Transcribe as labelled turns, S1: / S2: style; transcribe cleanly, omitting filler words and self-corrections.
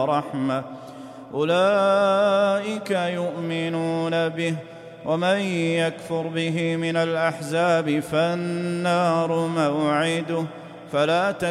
S1: ورحمة أولئك يؤمنون به، ومن يكفر به من الأحزاب فالنار موعده فلا